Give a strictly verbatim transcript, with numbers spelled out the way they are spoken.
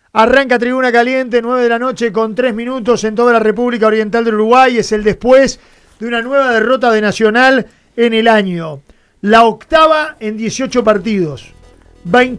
Arranca Tribuna Caliente, nueve de la noche con tres minutos en toda la República Oriental del Uruguay. Es el después de una nueva derrota de Nacional en el año. La octava en dieciocho partidos. veinte